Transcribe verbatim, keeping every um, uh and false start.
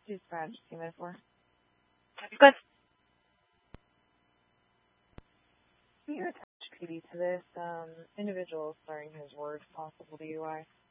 Dispatch, team at four. Good. You attach P D to this um, individual starring his word possible D U I.